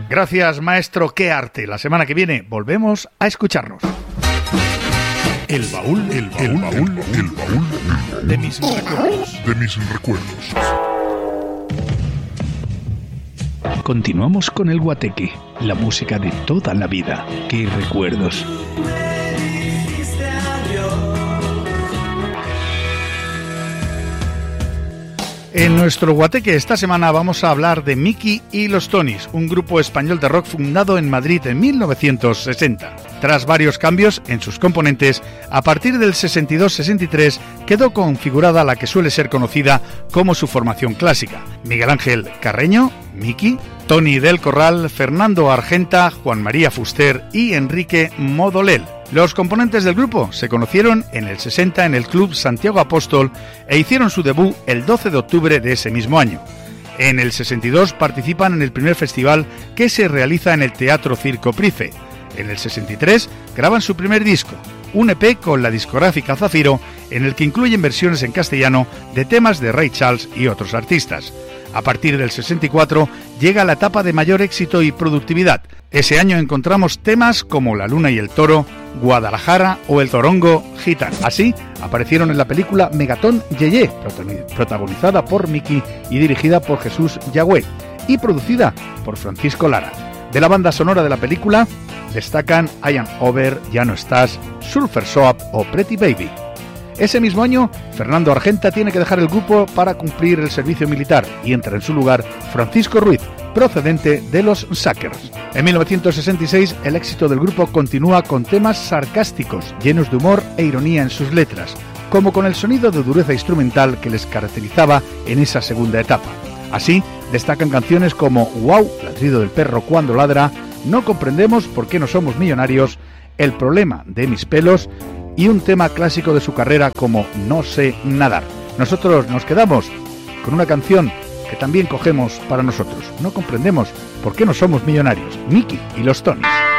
Gracias, maestro, qué arte. La semana que viene volvemos a escucharnos. El baúl De mis recuerdos. Continuamos con el Guateque, la música de toda la vida. ¡Qué recuerdos! En nuestro Guateque esta semana vamos a hablar de Miki y los Tonys, un grupo español de rock fundado en Madrid en 1960. Tras varios cambios en sus componentes, a partir del 62-63 quedó configurada la que suele ser conocida como su formación clásica: Miguel Ángel Carreño, Miki, Tony del Corral, Fernando Argenta, Juan María Fuster y Enrique Modolel. Los componentes del grupo se conocieron en el 60 en el Club Santiago Apóstol e hicieron su debut el 12 de octubre de ese mismo año. En el 62 participan en el primer festival que se realiza en el Teatro Circo Price. En el 63 graban su primer disco, un EP con la discográfica Zafiro, en el que incluyen versiones en castellano de temas de Ray Charles y otros artistas. A partir del 64 llega la etapa de mayor éxito y productividad. Ese año encontramos temas como La Luna y el Toro, Guadalajara o El Zorongo Gitano. Así aparecieron en la película Megatón Yeye, protagonizada por Miki y dirigida por Jesús Yagüe y producida por Francisco Lara. De la banda sonora de la película destacan I Am Over, Ya no estás, Surfer Soap o Pretty Baby. Ese mismo año, Fernando Argenta tiene que dejar el grupo para cumplir el servicio militar y entra en su lugar Francisco Ruiz, procedente de los Suckers. En 1966, el éxito del grupo continúa con temas sarcásticos, llenos de humor e ironía en sus letras, como con el sonido de dureza instrumental que les caracterizaba en esa segunda etapa. Así, destacan canciones como Wow, ladrido del perro cuando ladra, No comprendemos por qué no somos millonarios, El problema de mis pelos y un tema clásico de su carrera como No sé nadar. Nosotros nos quedamos con una canción que también cogemos para nosotros. No comprendemos por qué no somos millonarios. Miki y los Tonys.